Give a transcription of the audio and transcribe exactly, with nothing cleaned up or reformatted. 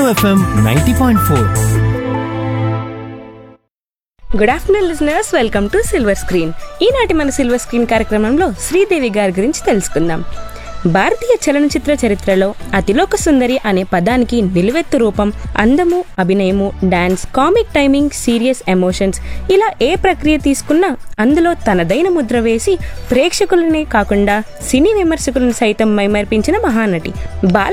FM ninety point four. Good afternoon listeners, welcome to silver screen. ఈనాటి మన silver screen కార్యక్రమంలో శ్రీదేవి గారి గురించి తెలుసుకుందాం. భారతీయ చలనచిత్ర చరిత్రలో అతిలోక సుందరి అనే పదానికి నిలువెత్తు రూపం, అందము, అభినయము, dance, comic timing, serious emotions, ఇలా ఏ ప్రక్రియ తీసుకున్నా అందులో తనదైన ముద్ర వేసి ప్రేక్షకులనే కాకుండా సినీ విమర్శకులను సైతం మైమర్పించిన మహానటి. బాల